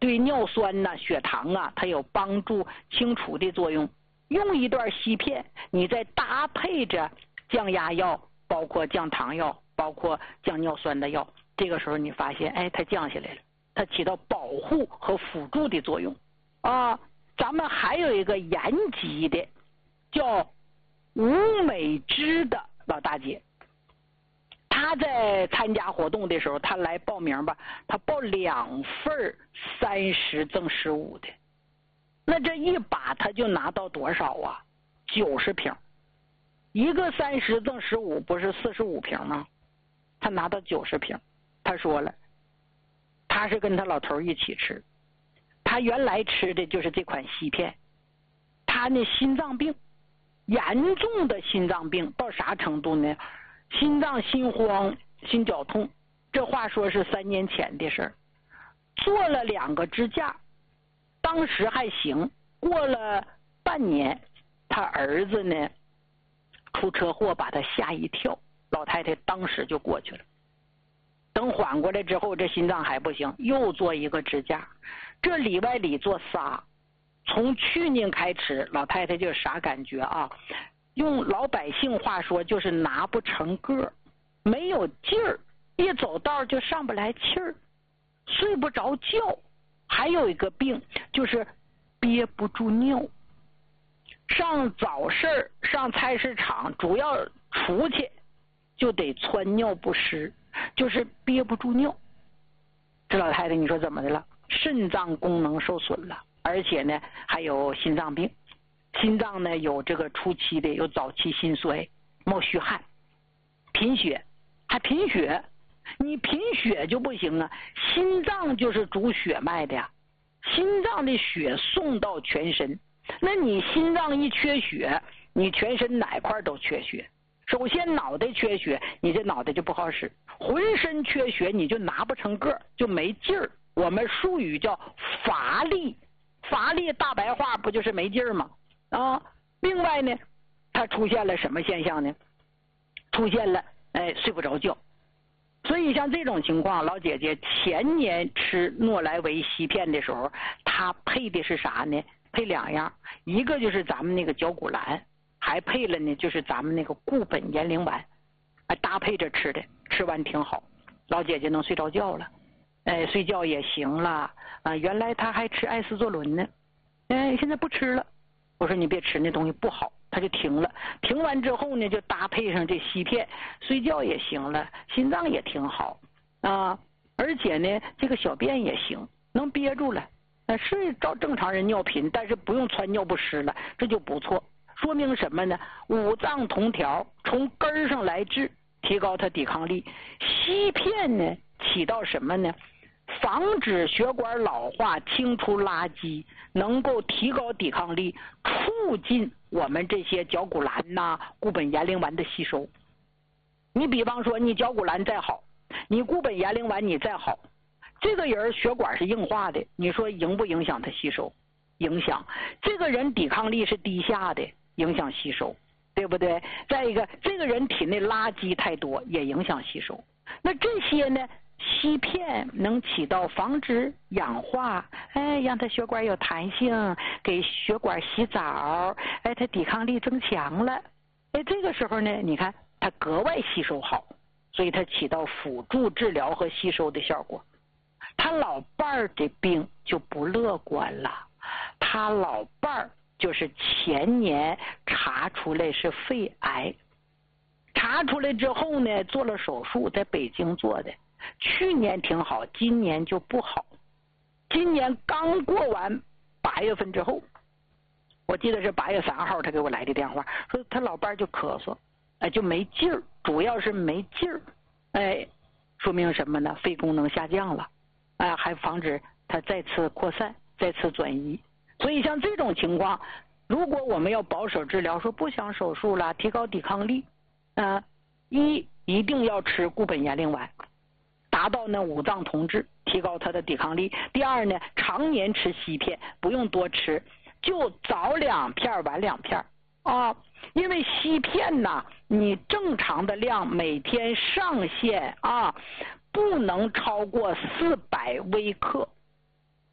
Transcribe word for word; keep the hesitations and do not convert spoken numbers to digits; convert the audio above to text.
对尿酸呐、血糖啊，它有帮助清除的作用。用一段硒片，你再搭配着降压药，包括降糖药，包括降尿酸的药，这个时候你发现，哎，它降下来了，它起到保护和辅助的作用啊。咱们还有一个延吉的，叫吴美芝的老大姐，她在参加活动的时候，她来报名吧，她报两份三十赠十五的，那这一把她就拿到多少啊？九十瓶，一个三十赠十五，不是四十五瓶吗？她拿到九十瓶。她说了，她是跟她老头一起吃，她原来吃的就是这款硒片，她那心脏病，严重的心脏病到啥程度呢？心脏心慌、心绞痛，这话说是三年前的事儿。做了两个支架，当时还行。过了半年，他儿子呢出车祸，把他吓一跳，老太太当时就过去了。等缓过来之后，这心脏还不行，又做一个支架，这里外里做仨。从去年开始，老太太就是啥感觉啊？用老百姓话说，就是拿不成个，没有劲儿，一走道就上不来气儿，睡不着觉。还有一个病就是憋不住尿，上早市上菜市场，主要出去就得穿尿不湿，就是憋不住尿。这老太太你说怎么的了？肾脏功能受损了，而且呢还有心脏病。心脏呢有这个初期的，有早期心衰，冒虚汗，贫血，还贫血。你贫血就不行啊，心脏就是主血脉的呀，心脏的血送到全身，那你心脏一缺血，你全身哪块都缺血。首先脑袋缺血，你这脑袋就不好使，浑身缺血，你就拿不成个，就没劲儿。我们术语叫乏力，乏力大白话不就是没劲儿吗？啊，另外呢，它出现了什么现象呢？出现了哎睡不着觉。所以像这种情况，老姐姐前年吃诺莱维硒片的时候，她配的是啥呢？配两样，一个就是咱们那个绞骨蓝，还配了呢就是咱们那个固本延龄丸，啊搭配着吃的，吃完挺好，老姐姐能睡着觉了，哎睡觉也行了啊。原来她还吃艾司唑仑呢，哎现在不吃了。我说你别吃那东西不好，他就停了。停完之后呢，就搭配上这硒片，睡觉也行了，心脏也挺好啊，而且呢，这个小便也行，能憋住了。那是照正常人尿频，但是不用穿尿不湿了，这就不错。说明什么呢？五脏同调，从根儿上来治，提高它抵抗力。硒片呢，起到什么呢？防止血管老化，清除垃圾，能够提高抵抗力，促进我们这些绞骨蓝呐、固本延龄丸的吸收。你比方说，你绞骨蓝再好，你固本延龄丸你再好，这个人血管是硬化的，你说影不影响他吸收？影响。这个人抵抗力是低下的，影响吸收，对不对？再一个，这个人体内垃圾太多，也影响吸收。那这些呢？硒片能起到防止氧化，哎，让它血管有弹性，给血管洗澡，哎，它抵抗力增强了，哎，这个时候呢，你看它格外吸收好，所以它起到辅助治疗和吸收的效果。他老伴儿的病就不乐观了，他老伴儿就是前年查出来是肺癌，查出来之后呢，做了手术，在北京做的。去年挺好，今年就不好。今年刚过完八月份之后，我记得是八月三号，他给我来的电话，说他老伴就咳嗽，哎，就没劲儿，主要是没劲儿，哎，说明什么呢？肺功能下降了，哎，还防止它再次扩散、再次转移。所以像这种情况，如果我们要保守治疗，说不想手术了，提高抵抗力，啊、呃，一一定要吃固本延龄丸。达到呢五脏同治，提高它的抵抗力。第二呢，常年吃硒片，不用多吃，就早两片晚两片啊。因为硒片呢，你正常的量每天上限啊，不能超过四百微克。